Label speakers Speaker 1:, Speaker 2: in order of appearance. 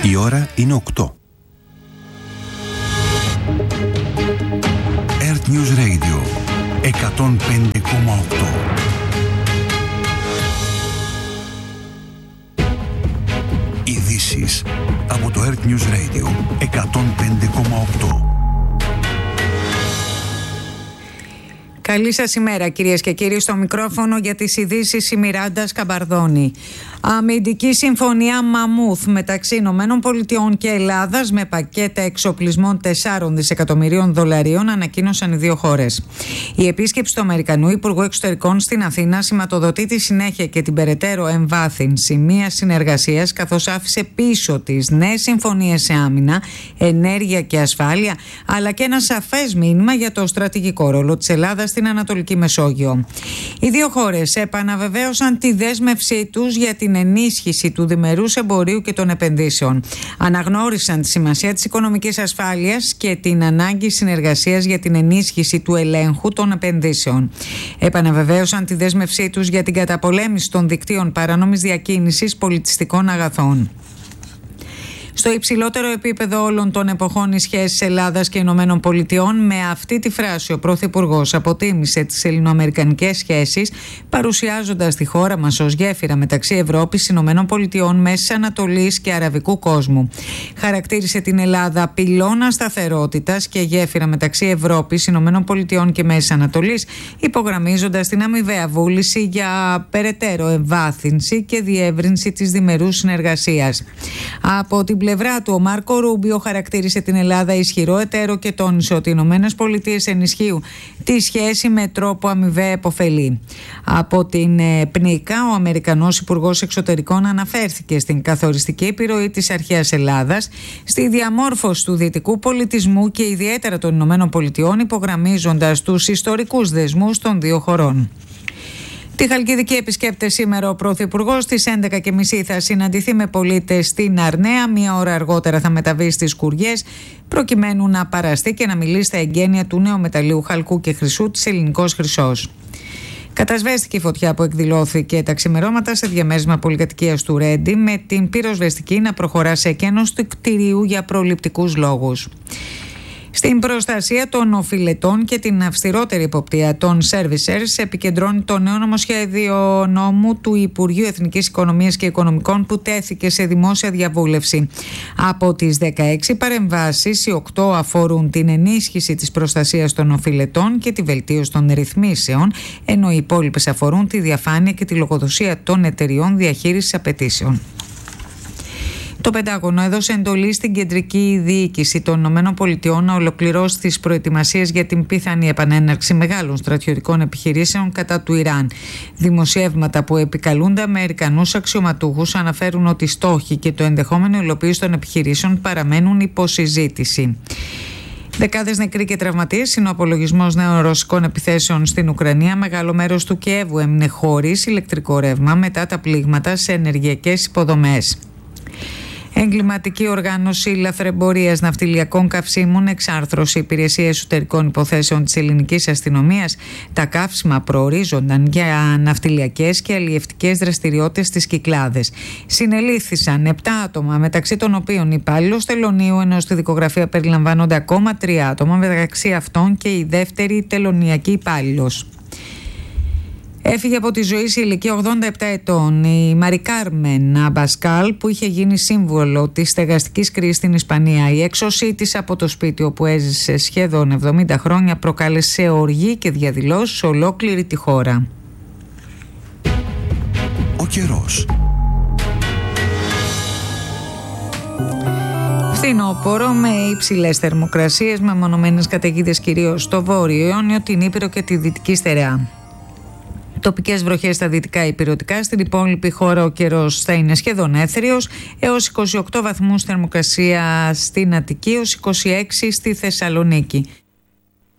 Speaker 1: Η ώρα είναι 8. Earth News Radio 105,8. Ειδήσεις από το Earth News Radio 105,8.
Speaker 2: Καλή σας ημέρα κυρίες και κύριοι, στο μικρόφωνο για τις ειδήσεις η Μιράντα Σκαμπαρδόνη. Αμυντική συμφωνία μαμούθ μεταξύ Ηνωμένων Πολιτειών και Ελλάδας με πακέτα εξοπλισμών 4 δισεκατομμυρίων δολαρίων ανακοίνωσαν οι δύο χώρες. Η επίσκεψη του Αμερικανού Υπουργού Εξωτερικών στην Αθήνα σηματοδοτεί τη συνέχεια και την περαιτέρω εμβάθυνση μιας συνεργασίας, καθώς άφησε πίσω τις νέες συμφωνίες σε άμυνα, ενέργεια και ασφάλεια, αλλά και ένα σαφές μήνυμα για το στρατηγικό ρόλο της Ελλάδας στην Ανατολική Μεσόγειο. Οι δύο χώρες επαναβεβαίωσαν τη δέσμευσή τους για την ενίσχυση του διμερούς εμπορίου και των επενδύσεων. Αναγνώρισαν τη σημασία της οικονομικής ασφάλειας και την ανάγκη συνεργασίας για την ενίσχυση του ελέγχου των επενδύσεων. Επαναβεβαίωσαν τη δέσμευσή τους για την καταπολέμηση των δικτύων παράνομης διακίνησης πολιτιστικών αγαθών. Στο υψηλότερο επίπεδο όλων των εποχών οι σχέσεις Ελλάδας και Ηνωμένων Πολιτειών, με αυτή τη φράση ο Πρωθυπουργός αποτίμησε τις ελληνοαμερικανικές σχέσεις, παρουσιάζοντας τη χώρα μας ως γέφυρα μεταξύ Ευρώπης, Ηνωμένων Πολιτειών, Μέσης Ανατολής και Αραβικού κόσμου. Χαρακτήρισε την Ελλάδα πυλώνα σταθερότητας και γέφυρα μεταξύ Ευρώπης, Ηνωμένων Πολιτειών και Μέσης Ανατολής, υπογραμμίζοντας την αμοιβαία βούληση για περαιτέρω εμβάθυνση και διεύρυνση της διμερούς συνεργασίας. Από την πλευρά του, ο Μάρκο Ρούμπιο χαρακτήρισε την Ελλάδα ισχυρό εταίρο και τόνισε ότι οι Ηνωμένες Πολιτείες ενισχύουν τη σχέση με τρόπο αμοιβαία επωφελή. Από την ΠΝΙΚΑ, ο Αμερικανός Υπουργός Εξωτερικών αναφέρθηκε στην καθοριστική επιρροή της αρχαίας Ελλάδας στη διαμόρφωση του δυτικού πολιτισμού και ιδιαίτερα των Ηνωμένων Πολιτειών, υπογραμμίζοντας τους ιστορικούς δεσμούς των δύο χωρών. Τη Χαλκιδική επισκέπτε σήμερα ο Πρωθυπουργός. Στις 11.30 θα συναντηθεί με πολίτες στην Αρναία. Μία ώρα αργότερα θα μεταβεί στις Κουριές, προκειμένου να παραστεί και να μιλήσει στα εγγένεια του νέου μεταλλείου χαλκού και χρυσού της Ελληνικός Χρυσός. Κατασβέστηκε η φωτιά που εκδηλώθηκε τα ξημερώματα σε διαμέρισμα πολυκατοικίας του Ρέντι, με την πυροσβεστική να προχωρά σε εκένωση του κτηρίου για προληπτικούς λόγους. Στην προστασία των οφειλετών και την αυστηρότερη υποπτία των servicers επικεντρώνει το νέο νομοσχέδιο νόμου του Υπουργείου Εθνικής Οικονομίας και Οικονομικών, που τέθηκε σε δημόσια διαβούλευση. Από τις 16 παρεμβάσεις, οι 8 αφορούν την ενίσχυση της προστασίας των οφειλετών και τη βελτίωση των ρυθμίσεων, ενώ οι υπόλοιπες αφορούν τη διαφάνεια και τη λογοδοσία των εταιριών διαχείρισης απαιτήσεων. Το Πεντάγωνο έδωσε εντολή στην κεντρική διοίκηση των ΗΠΑ να ολοκληρώσει τις προετοιμασίες για την πιθανή επανέναρξη μεγάλων στρατιωτικών επιχειρήσεων κατά του Ιράν. Δημοσιεύματα που επικαλούνται Αμερικανούς αξιωματούχους αναφέρουν ότι οι στόχοι και το ενδεχόμενο υλοποίηση των επιχειρήσεων παραμένουν υποσυζήτηση. Δεκάδες νεκροί και τραυματίες είναι ο απολογισμός νέων ρωσικών επιθέσεων στην Ουκρανία. Μεγάλο μέρος του Κιέβου έμεινε χωρίς ηλεκτρικό ρεύμα μετά τα πλήγματα σε ενεργειακές υποδομές. Εγκληματική οργάνωση λαθρεμπορίας ναυτιλιακών καυσίμων εξάρθρωσε η Υπηρεσία Εσωτερικών Υποθέσεων της Ελληνικής Αστυνομίας. Τα καύσιμα προορίζονταν για ναυτιλιακές και αλλιευτικές δραστηριότητες στις Κυκλάδες. Συνελήφθησαν 7 άτομα, μεταξύ των οποίων υπάλληλος τελωνίου, ενώ στη δικογραφία περιλαμβάνονται ακόμα 3 άτομα, μεταξύ αυτών και η δεύτερη τελωνιακή υπάλληλος. Έφυγε από τη ζωή σε ηλικία 87 ετών η Μαρι Κάρμεν Αμπασκάλ, που είχε γίνει σύμβολο της στεγαστικής κρίσης στην Ισπανία. Η έξωσή της από το σπίτι όπου έζησε σχεδόν 70 χρόνια προκάλεσε οργή και διαδηλώσεις σε ολόκληρη τη χώρα.
Speaker 1: Ο καιρός.
Speaker 2: Φθινόπωρο με υψηλές θερμοκρασίες, με μονομένες καταιγίδες κυρίως στο Βόρειο Ιόνιο, την Ήπειρο και τη Δυτική Στερεά. Τοπικές βροχές στα δυτικά υπηρετικά. Στην υπόλοιπη χώρα ο καιρός θα είναι σχεδόν έθριος, έως 28 βαθμούς θερμοκρασία στην Αττική, έως 26 στη Θεσσαλονίκη.